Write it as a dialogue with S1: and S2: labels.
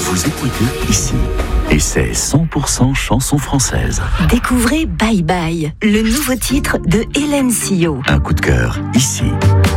S1: Vous écoutez ici. Et c'est 100% chanson française.
S2: Découvrez Bye Bye, le nouveau titre de Hélène Sio.
S1: Un coup de cœur ici.